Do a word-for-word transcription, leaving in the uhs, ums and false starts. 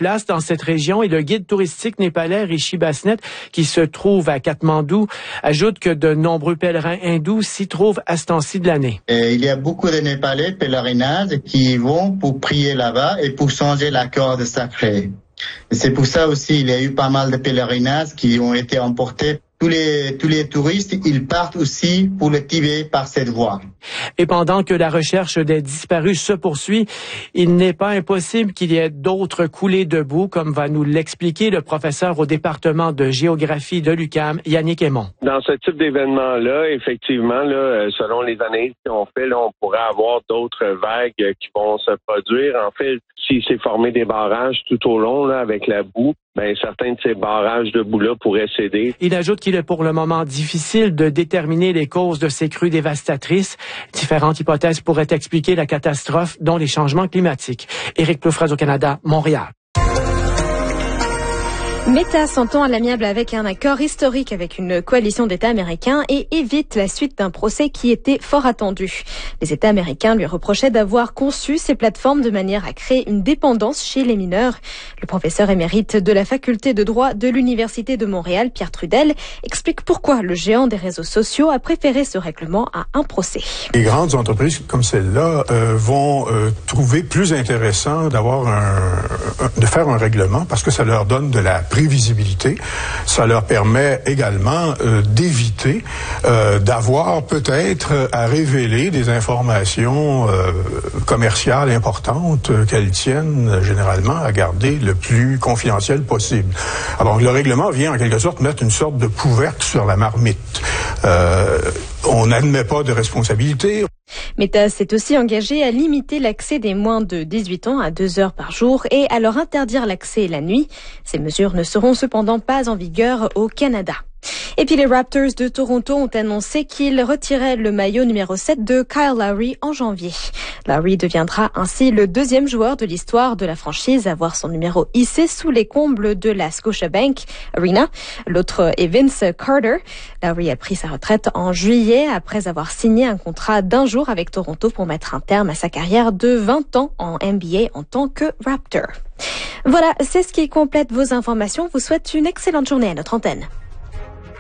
place dans cette région et le guide touristique népalais Rishi Basnet, qui se trouve à Katmandou, ajoute que de nombreux pèlerins hindous s'y trouvent à ce temps-ci de l'année. Et il y a beaucoup de Népalais pèlerinages qui vont pour prier là-bas et pour changer la corde sacrée. Et c'est pour ça aussi il y a eu pas mal de pèlerinages qui ont été emportés. Tous les, tous les touristes, ils partent aussi pour le Tibet par cette voie. Et pendant que la recherche des disparus se poursuit, il n'est pas impossible qu'il y ait d'autres coulées de boue, comme va nous l'expliquer le professeur au département de géographie de l'U Q A M, Yannick Aymon. Dans ce type d'événement-là, effectivement, là, selon les analyses qu'on fait, là, on pourrait avoir d'autres vagues qui vont se produire. En fait, s'il s'est formé des barrages tout au long là, avec la boue, ben certains de ces barrages de boue-là pourraient céder. Il ajoute qu'il est pour le moment difficile de déterminer les causes de ces crues dévastatrices. Différentes hypothèses pourraient expliquer la catastrophe, dont les changements climatiques. Éric Ploufraz au Canada, Montréal. Meta s'entend à l'amiable avec un accord historique avec une coalition d'États américains et évite la suite d'un procès qui était fort attendu. Les États américains lui reprochaient d'avoir conçu ces plateformes de manière à créer une dépendance chez les mineurs. Le professeur émérite de la faculté de droit de l'Université de Montréal, Pierre Trudel, explique pourquoi le géant des réseaux sociaux a préféré ce règlement à un procès. Les grandes entreprises comme celle-là euh, vont euh, trouver plus intéressant d'avoir un, un, de faire un règlement parce que ça leur donne de la prévisibilité. Ça leur permet également euh, d'éviter euh, d'avoir peut-être euh, à révéler des informations euh, commerciales importantes euh, qu'elles tiennent généralement à garder le plus confidentiel possible. Alors le règlement vient en quelque sorte mettre une sorte de couvercle sur la marmite. Euh, on n'admet pas de responsabilité. Meta s'est aussi engagé à limiter l'accès des moins de dix-huit ans à deux heures par jour et à leur interdire l'accès la nuit. Ces mesures ne seront cependant pas en vigueur au Canada. Et puis les Raptors de Toronto ont annoncé qu'ils retiraient le maillot numéro sept de Kyle Lowry en janvier. Lowry deviendra ainsi le deuxième joueur de l'histoire de la franchise à voir son numéro hissé sous les combles de la Scotiabank Arena. L'autre est Vince Carter. Lowry a pris sa retraite en juillet après avoir signé un contrat d'un jour avec Toronto pour mettre un terme à sa carrière de vingt ans en N B A en tant que Raptor. Voilà, c'est ce qui complète vos informations. Je vous souhaite une excellente journée à notre antenne.